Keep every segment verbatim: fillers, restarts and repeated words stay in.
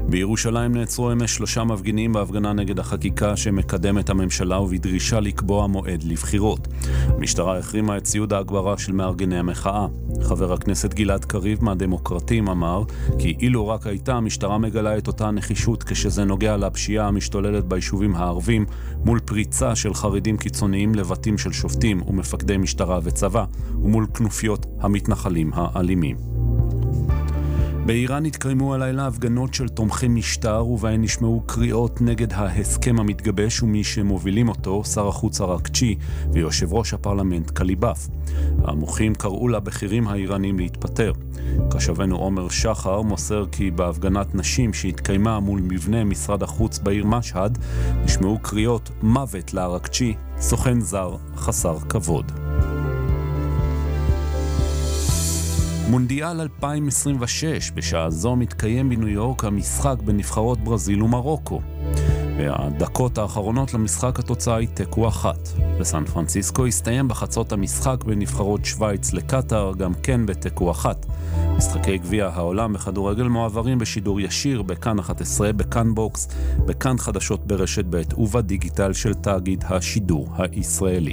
בירושלים נעצרו אמש שלושה מפגינים בהפגנה נגד החקיקה שמקדמת הממשלה ובדרישה לקבוע מועד לבחירות. המשטרה החרימה את ציוד ההגברה של מארגני המחאה. חבר הכנסת גלעד קריב מהדמוקרטים אמר כי אילו רק הייתה המשטרה מגלה את אותה נחישות כשזה נוגע לפשיעה המשתוללת ביישובים הערבים מול פריצה של חרדים קיצוניים לבתים של שופטים ומפקדי משטרה וצבא ומול כנופיות המתנחלים האלימים. באיראן התקיימו הלילה הפגנות של תומכי משטר ובהן נשמעו קריאות נגד ההסכם המתגבש ומי שמובילים אותו, שר החוץ אראקצ'י ויושב ראש הפרלמנט קליבאף. המוחים קראו לבכירים האיראנים להתפטר. כתבנו עומר שחר מוסר כי בהפגנת נשים שהתקיימה מול מבנה משרד החוץ בעיר משהד נשמעו קריאות מוות לאראקצ'י, סוכן זר חסר כבוד. מונדיאל אלפיים עשרים ושש, בשעה זו מתקיים בניו יורק המשחק בנבחרות ברזיל ומרוקו. והדקות האחרונות למשחק התוצאה היא תיקו אחת. בסן פרנסיסקו הסתיים בחצות המשחק בנבחרות שוויץ לקטר, גם כן בתיקו אחת. משחקי גביע העולם בכדורגל מועברים בשידור ישיר בכאן אחת עשרה, בכאן בוקס, בכאן חדשות ברשת ב' ובדיגיטל של תאגיד השידור הישראלי.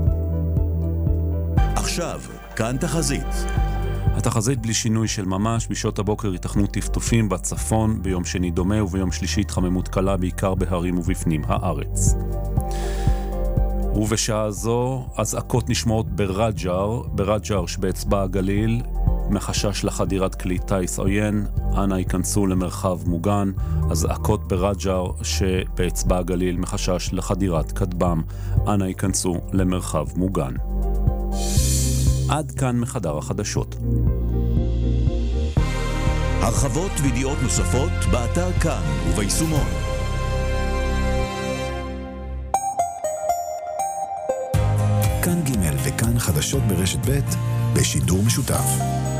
עכשיו, כאן תחזית. התחזית בלי שינוי של ממש, בשעות הבוקר ייתכנו טפטופים בצפון, ביום שני דומה וביום שלישי התחממות קלה בעיקר בהרים ובפנים הארץ. ובשעה זו אזעקות נשמעות ברג'ר, ברג'ר שבאצבע הגליל, מחשש לחדירת כלי טייס עוין, אנא ייכנסו למרחב מוגן. אזעקות ברג'ר שבאצבע הגליל, מחשש לחדירת כטב"ם, אנא ייכנסו למרחב מוגן. עד כאן מחדר החדשות. הרחבות וידיעות נוספות באתר כאן וביישומון. כאן ג' וכאן חדשות ברשת ב' בשידור משותף.